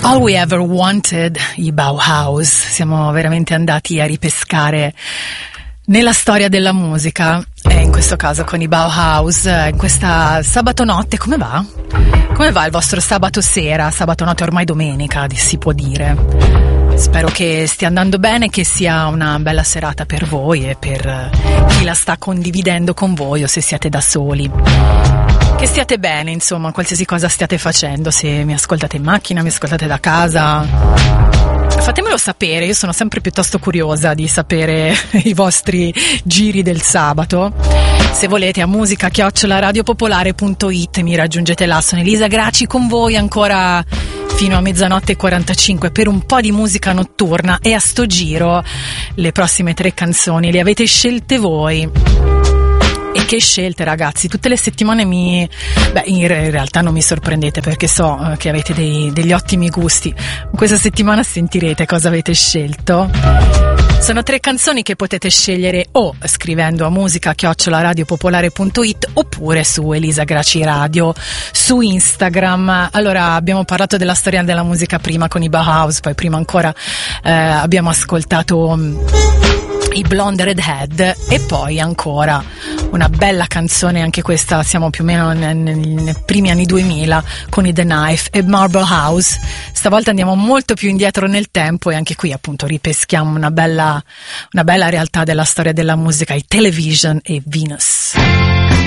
All We Ever Wanted, i Bauhaus. Siamo veramente andati a ripescare nella storia della musica, e in questo caso con i Bauhaus, in questa sabato notte. Come va? Come va il vostro sabato sera? Sabato notte, ormai domenica, si può dire. Spero che stia andando bene, che sia una bella serata per voi e per chi la sta condividendo con voi, o se siete da soli. Che stiate bene, insomma, qualsiasi cosa stiate facendo, se mi ascoltate in macchina, mi ascoltate da casa, fatemelo sapere, io sono sempre piuttosto curiosa di sapere i vostri giri del sabato. Se volete, a musica@radiopopolare.it mi raggiungete là, sono Elisa Graci con voi ancora fino a 00:45 per un po' di musica notturna, e a sto giro le prossime 3 canzoni le avete scelte voi. E che scelte, ragazzi, tutte le settimane in realtà non mi sorprendete, perché so che avete degli ottimi gusti. Questa settimana sentirete cosa avete scelto. Sono 3 canzoni che potete scegliere o scrivendo a musica@radiopopolare.it oppure su Elisa Graci Radio su Instagram. Allora, abbiamo parlato della storia della musica prima con i Bauhaus, poi prima ancora abbiamo ascoltato i Blonde Redhead, e poi ancora una bella canzone, anche questa siamo più o meno nei primi anni 2000, con i The Knife e Marble House. Stavolta andiamo molto più indietro nel tempo, e anche qui appunto ripeschiamo una bella realtà della storia della musica, i Television e Venus.